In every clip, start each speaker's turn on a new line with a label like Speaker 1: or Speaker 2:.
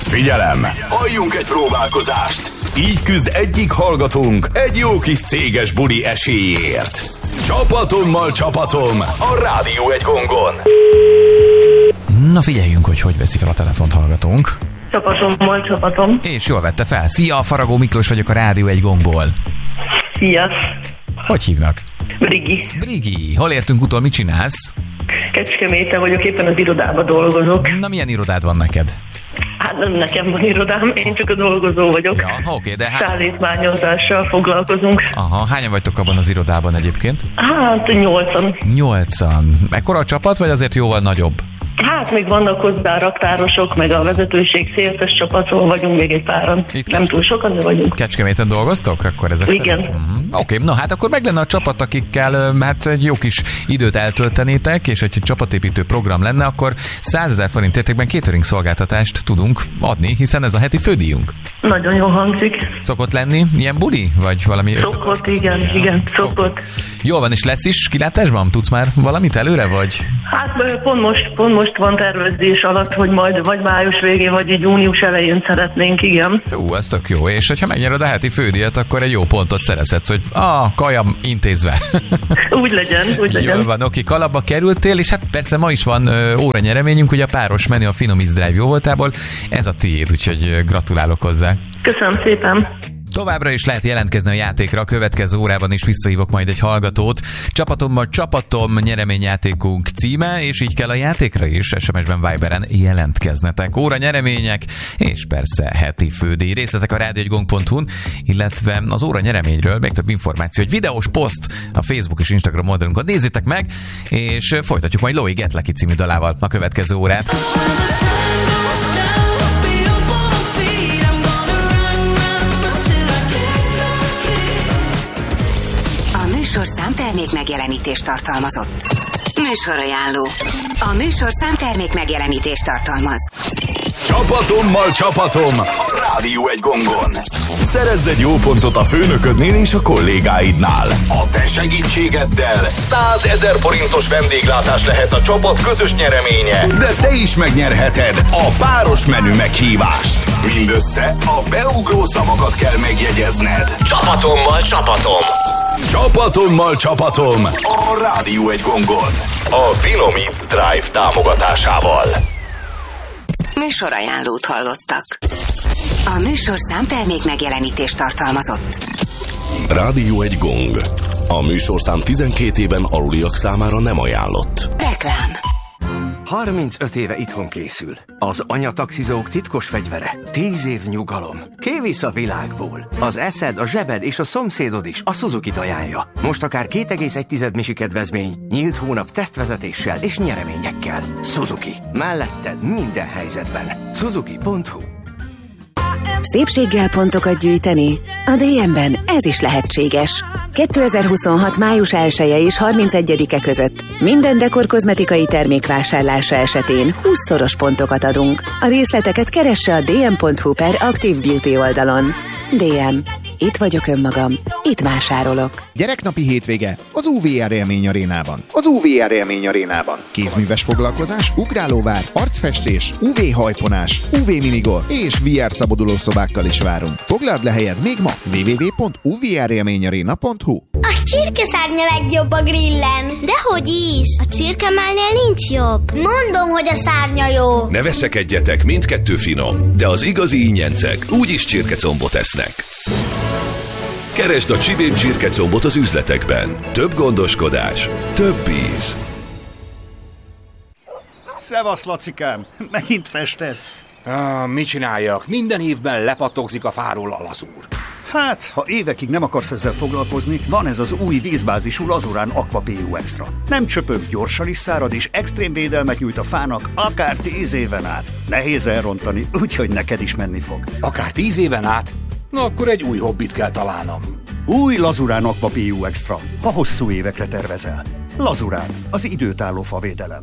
Speaker 1: Figyelem! Halljunk egy próbálkozást! Így küzd egyik hallgatónk egy jó kis céges buli esélyért. Csapatommal csapatom a Rádió egy gongon.
Speaker 2: Na figyeljünk, hogy veszi fel a telefont hallgatónk.
Speaker 3: Csapatommal csapatom.
Speaker 2: És jól vette fel. Szia, Faragó Miklós vagyok a Rádió egy gongból.
Speaker 3: Szia!
Speaker 2: Hogy hívnak?
Speaker 3: Brigi.
Speaker 2: Brigi, hol értünk utol, mit csinálsz?
Speaker 3: Kecskeméten vagyok, éppen az irodában dolgozok.
Speaker 2: Na, milyen irodád van neked?
Speaker 3: Hát nem nekem van irodám, én csak a dolgozó vagyok.
Speaker 2: Ja, oké, de
Speaker 3: Szállítmányozással foglalkozunk.
Speaker 2: Aha, hányan vagytok abban az irodában egyébként?
Speaker 3: Hát 8-an.
Speaker 2: 8-an. Ekkora a csapat, vagy azért jóval nagyobb?
Speaker 3: Hát még vannak hozzá raktárosok, meg a vezetőség széltes csapatról vagyunk még egy páran. Nem túl sokan, de vagyunk.
Speaker 2: Kecskeméten dolgoztok? Akkor ezek
Speaker 3: igen.
Speaker 2: Oké, na hát akkor meg lenne a csapat, akikkel hát egy jó kis időt eltöltenétek, és hogyha csapatépítő program lenne, akkor 100 000 forint értékben catering szolgáltatást tudunk adni, hiszen ez a heti fődíjunk.
Speaker 3: Nagyon jól hangzik.
Speaker 2: Szokott lenni ilyen buli? Vagy valami
Speaker 3: Szokott, igen, szokott.
Speaker 2: Jól van, és lesz is kilátásban? Tudsz már valamit előre, vagy?
Speaker 3: Hát pont most van tervezés alatt, hogy majd vagy május végén, vagy így június elején szeretnénk, igen.
Speaker 2: Ez tök jó, és hogyha megnyered a heti fődíjat, akkor egy jó pontot szerezhetsz, hogy kajam intézve.
Speaker 3: Úgy legyen.
Speaker 2: Jól van, oké, kalapba kerültél, és hát persze ma is van óranyereményünk, ugye a páros menü a Finomix Drive jó voltából, ez a tiéd, úgyhogy gratulálok hozzá.
Speaker 3: Köszönöm szépen.
Speaker 2: Továbbra is lehet jelentkezni a játékra, a következő órában is visszahívok majd egy hallgatót. Csapatommal csapatom nyereményjátékunk címe, és így kell a játékra is SMS-ben, Viberen jelentkeznetek. Óra nyeremények, és persze heti fődíj. Részletek a radio1gong.hu-n, illetve az óra nyereményről még több információ, egy videós poszt a Facebook és Instagram oldalunkon. Nézzétek meg, és folytatjuk majd Lói Get Lucky című dalával a következő órát.
Speaker 4: Műsorszám termék megjelenítést tartalmazott. Műsorajánló. A műsorszám termék megjelenítést tartalmaz.
Speaker 1: Csapatommal csapatom a Rádió egy gongon. Szerezz egy jó pontot a főnöködnél és a kollégáidnál. A te segítségeddel 100 000 forintos vendéglátás lehet a csapat közös nyereménye. De te is megnyerheted a páros menü meghívást. Mindössze a beugró szavakat kell megjegyezned. Csapatommal csapatom. Csapatommal csapatom a Rádió egy gongon. A Finomix Drive támogatásával.
Speaker 4: Műsorajánlót hallottak. A műsorszám termék megjelenítést tartalmazott.
Speaker 5: Rádió egy gong. A műsorszám 12 éven aluliak számára nem ajánlott.
Speaker 4: Reklám.
Speaker 6: 35 éve itthon készül. Az anyataxizók titkos fegyvere. 10 év nyugalom. Kivisz a világból. Az eszed, a zsebed és a szomszédod is a Suzuki-t ajánlja. Most akár 2,1 misi kedvezmény, nyílt hónap tesztvezetéssel és nyereményekkel. Suzuki. Melletted minden helyzetben. Suzuki.hu.
Speaker 7: Szépséggel pontokat gyűjteni? A DM-ben ez is lehetséges. 2026. május 1-e és 31-e között minden dekor kozmetikai termék vásárlása esetén 20-szoros pontokat adunk. A részleteket keresse a dm.hu/Active Beauty oldalon. DM. Itt vagyok önmagam. Itt vásárolok.
Speaker 8: Gyereknapi hétvége az UVR Élmény Arénában. Az UVR Élmény Arénában. Kézműves foglalkozás, ugrálóvár, arcfestés, UV hajponás, UV minigolf és VR szabadulószobákkal is várunk. Foglald le helyed még ma www.uvrélményarena.hu.
Speaker 9: A csirkeszárnya legjobb a grillen. Dehogy is. A csirkemálnél nincs jobb. Mondom, hogy a szárnya jó.
Speaker 5: Ne veszekedjetek, mindkettő finom, de az igazi ingyencek úgyis csirkecombot esznek. Keresd a Csibén csirkecombot az üzletekben. Több gondoskodás, több íz.
Speaker 10: Szevasz, Lacikám! Megint festesz?
Speaker 11: Mit csináljak? Minden évben lepattogzik a fáról a lazúr.
Speaker 10: Hát, ha évekig nem akarsz ezzel foglalkozni, van ez az új vízbázisú Lazurán Aqua PU Extra. Nem csöpög, gyorsan is szárad, és extrém védelmet nyújt a fának akár 10 éven át. Nehéz elrontani, úgyhogy neked is menni fog.
Speaker 11: Akár 10 éven át? Na akkor egy új hobbit kell találnom.
Speaker 10: Új Lazurán Aqua PU Extra, ha hosszú évekre tervezel. Lazurán, az időtálló favédelem.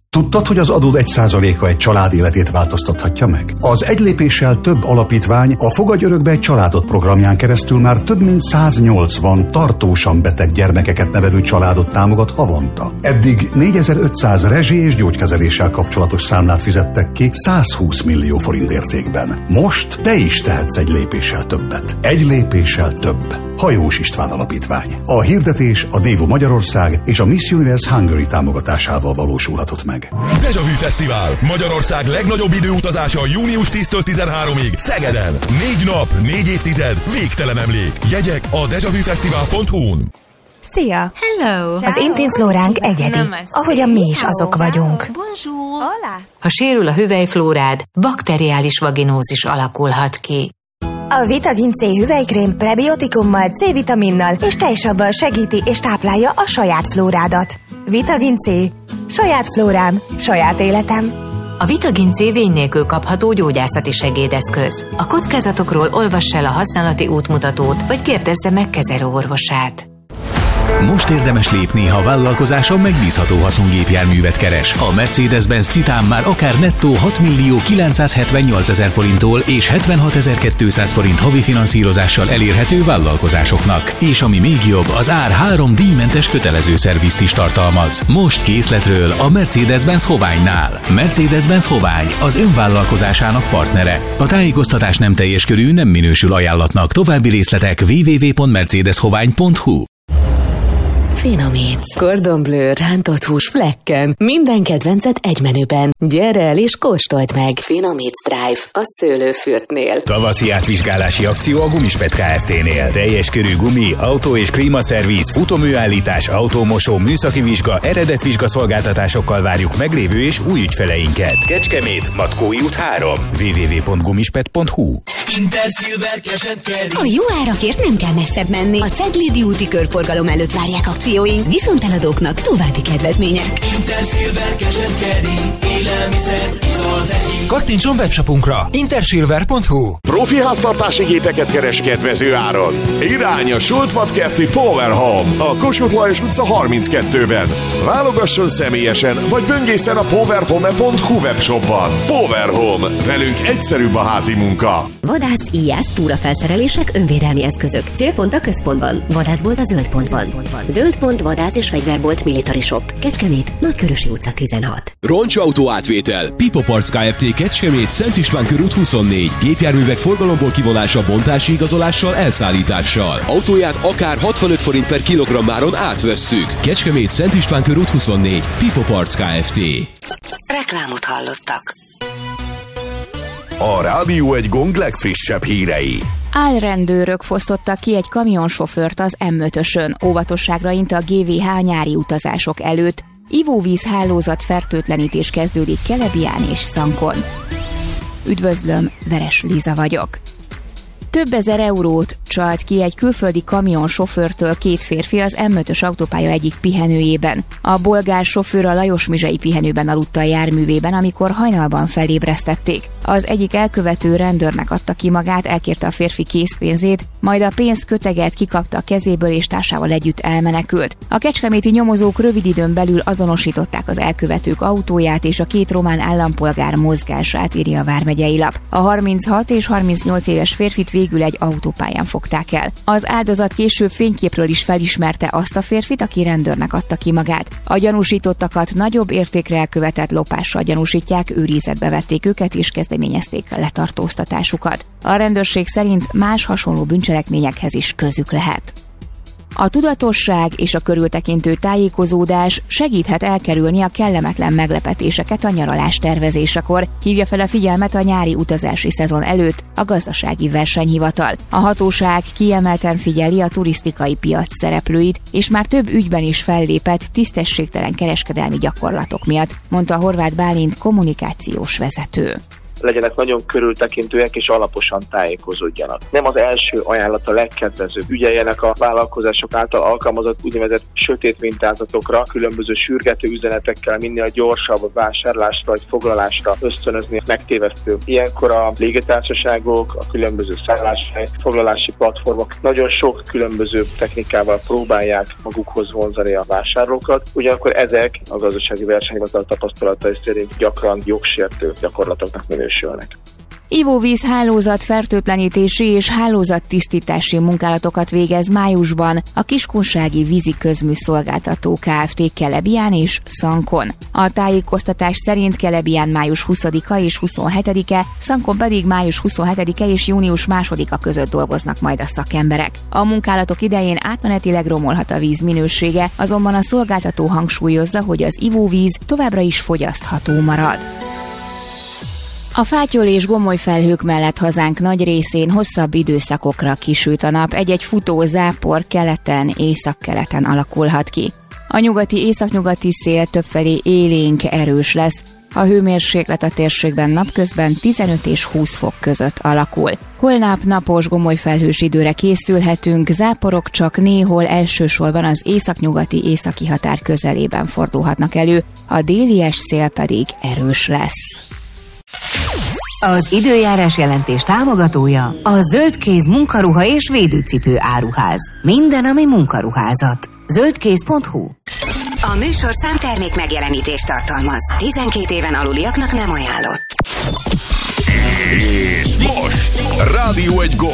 Speaker 10: Tudtad, hogy az adód 1%-a egy család életét változtathatja meg? Az Egy lépéssel több alapítvány a Fogadj örökbe egy családot programján keresztül már több mint 180 tartósan beteg gyermekeket nevelő családot támogat havonta. Eddig 4500 rezsi és gyógykezeléssel kapcsolatos számlát fizettek ki 120 millió forint értékben. Most te is tehetsz egy lépéssel többet. Egy lépéssel több. Hajós István Alapítvány. A hirdetés a Dévo Magyarország és a Miss Universe Hungary támogatásával valósulhatott meg.
Speaker 1: Deja Vu Fesztivál. Magyarország legnagyobb időutazása június 10-től 13-ig Szegeden. 4 nap, 4 évtized, végtelen emlék. Jegyek a dejavufesztivál.hu-n.
Speaker 12: Szia! Hello! Az intim flóránk egyedi, ahogyan mi is azok vagyunk.
Speaker 4: Ha sérül a hüvelyflórád, bakteriális vaginózis alakulhat ki.
Speaker 12: A Vitagin C hüvelykrém prebiotikummal, C-vitaminnal és tejsabbal segíti és táplálja a saját flórádat. Vitagin C. Saját flórám, saját életem.
Speaker 4: A Vitagin C vény nélkül kapható gyógyászati segédeszköz. A kockázatokról olvass el a használati útmutatót, vagy kérdezze meg kezelőorvosát.
Speaker 13: Most érdemes lépni, ha vállalkozáson megbízható haszongépjárművet keres. A Mercedes-Benz Citan már akár nettó 6.978.000 forinttól és 76.200 forint havi finanszírozással elérhető vállalkozásoknak. És ami még jobb, az ár 3 díjmentes kötelező szervizt is tartalmaz. Most készletről a Mercedes-Benz Hoványnál. Mercedes-Benz Hovány az önvállalkozásának partnere. A tájékoztatás nem teljes körű, nem minősül ajánlatnak. További részletek www.mercedeshovány.hu.
Speaker 14: Finomítsz. Cordon Bleu, rántott hús flekken. Minden kedvencet egy menüben. Gyere el és kóstold meg. Finomítsz Drive a Szőlőfürtnél.
Speaker 15: Tavaszi átvizsgálási akció a Gumispet Kft-nél. Teljes körű gumi, autó és klímaszerviz, futóműállítás, autómosó, műszaki vizsga, eredetvizsga szolgáltatásokkal várjuk meglévő és új ügyfeleinket. Kecskemét, Matkói út 3. www.gumispet.hu.
Speaker 16: A jó árakért nem kell messzebb menni. A Ceglidi úti körforgalom előtt várják akcióink, viszont eladóknak további kedvezmények.
Speaker 17: Kattintson webshopunkra intersilver.hu.
Speaker 18: Profi háztartási gépeket keres kedvező áron. Irány a Sultvatkerti Power Home a Kossuth Lajos utca 32-ben. Válogasson személyesen, vagy böngészen a powerhome.hu webshopban. Power Home. Velünk egyszerűbb a házi munka.
Speaker 19: Vadász, íjász, túrafelszerelések, önvédelmi eszközök. Célpont a központban. Vadászbolt a Zöldpontban. Zöldpont, vadász és fegyverbolt, Military Shop. Kecskemét, Nagykörösi utca 16.
Speaker 20: Roncsautó átvétel. Pipo Parts Kft. Kecskemét, Szent István körút 24. Gépjárművek forgalomból kivonása, bontási igazolással, elszállítással. Autóját akár 65 forint per kilogrammáron átvesszük. Kecskemét, Szent István körút 24. Pipo Parts Kft.
Speaker 4: Reklámot hallottak.
Speaker 1: A Rádió egy Gong legfrissebb hírei.
Speaker 21: Álrendőrök fosztottak ki egy kamionsofőrt az M5-ösön. Óvatosságra int a GVH nyári utazások előtt. Ivóvíz hálózat fertőtlenítés kezdődik Kelebián és Szankon. Üdvözlöm, Veres Liza vagyok. Több ezer eurót csalt ki egy külföldi kamionsofőrtől két férfi az M5-ös autópálya egyik pihenőjében. A bolgár sofőr a Lajosmizsai pihenőben aludta a járművében, amikor hajnalban felébresztették. Az egyik elkövető rendőrnek adta ki magát, elkérte a férfi készpénzét, majd a pénzt köteget kikapta a kezéből és társával együtt elmenekült. A kecskeméti nyomozók rövid időn belül azonosították az elkövetők autóját és a két román állampolgár mozgását, írja a vármegyei lap. A 36 és 38 éves férfit végül egy autópályán fogták el. Az áldozat később fényképről is felismerte azt a férfit, aki rendőrnek adta ki magát. A gyanúsítottakat nagyobb értékre elkövetett lopással gyanúsítják, őrizetbe vették őket és kezdeményezték letartóztatásukat. A rendőrség szerint más hasonló bűncselekményekhez is közük lehet. A tudatosság és a körültekintő tájékozódás segíthet elkerülni a kellemetlen meglepetéseket a nyaralás tervezésekor, hívja fel a figyelmet a nyári utazási szezon előtt a Gazdasági Versenyhivatal. A hatóság kiemelten figyeli a turisztikai piac szereplőit, és már több ügyben is fellépett tisztességtelen kereskedelmi gyakorlatok miatt, mondta Horváth Bálint kommunikációs vezető.
Speaker 3: legyenek nagyon körültekintőek és alaposan tájékozódjanak. Nem az első ajánlat a legkedvezőbb. Ügyeljenek a vállalkozások által alkalmazott úgynevezett sötét mintázatokra, különböző sürgető üzenetekkel minél gyorsabb vásárlásra vagy foglalásra ösztönözni megtévesztő. Ilyenkor a légitársaságok, a különböző szálláshely, foglalási platformok nagyon sok különböző technikával próbálják magukhoz vonzani a vásárlókat, ugyanakkor ezek a gazdasági versenyhivatal tapasztalatai szerint gyakran jogsértő gyakorlatoknak minősülnek.
Speaker 21: Ivóvíz hálózat fertőtlenítési és hálózattisztítási munkálatokat végez májusban a Kiskunsági Vízi Közműszolgáltató Kft. Kelebján és Szankon. A tájékoztatás szerint Kelebján május 20-a és 27-e, Szankon pedig május 27-e és június 2-a között dolgoznak majd a szakemberek. A munkálatok idején átmenetileg romolhat a víz minősége, azonban a szolgáltató hangsúlyozza, hogy az ivóvíz továbbra is fogyasztható marad. A fátyol és gomoly felhők mellett hazánk nagy részén hosszabb időszakokra kisüt a nap, egy-egy futó zápor keleten, északkeleten alakulhat ki. A nyugati-északnyugati szél többfelé élénk erős lesz, a hőmérséklet a térségben napközben 15 és 20 fok között alakul. Holnap napos gomoly felhős időre készülhetünk, záporok csak néhol elsősorban az északnyugati északi határ közelében fordulhatnak elő, a délies szél pedig erős lesz.
Speaker 16: Az időjárás jelentés támogatója a Zöldkéz munkaruha és védőcipő áruház. Minden, ami munkaruházat. Zöldkéz.hu.
Speaker 22: A műsorszám termék megjelenítést tartalmaz. 12 éven aluliaknak nem ajánlott.
Speaker 1: És most Rádió 1 Gond.